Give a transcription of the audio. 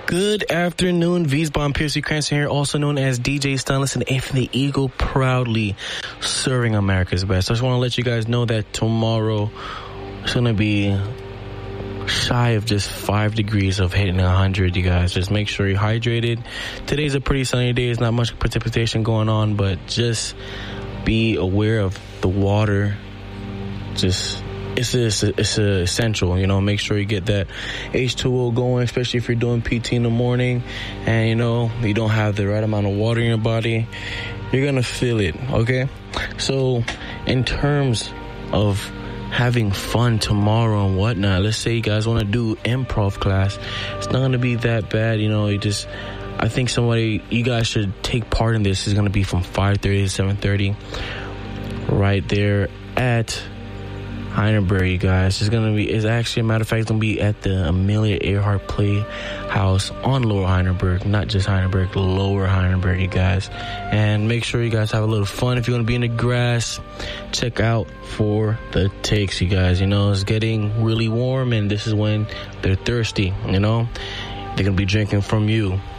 Good afternoon, Wiesbaden Piercy Cranston here, also known as DJ Stunless and A from the Eagle, proudly serving America's best. I just want to let you guys know that tomorrow it's going to be shy of just 5 degrees of hitting 100, you guys. Just make sure you're hydrated. Today's a pretty sunny day. There's not much precipitation going on, but just be aware of the water. It's essential, you know. Make sure you get that H2O going, especially if you're doing PT in the morning and, you know, you don't have the right amount of water in your body. You're going to feel it, okay? So in terms of having fun tomorrow and whatnot, let's say you guys want to do improv class. It's not going to be that bad, you know. I think you guys should take part in this. It's going to be from 5:30 to 7:30 right there at Heidelberg, you guys. It's actually, a matter of fact, it's going to be at the Amelia Earhart Playhouse on Lower Heidelberg, not just Heidelberg, Lower Heidelberg, you guys. And make sure you guys have a little fun. If you want to be in the grass, check out for the takes, you guys. You know, it's getting really warm, and this is when they're thirsty, you know. They're going to be drinking from you.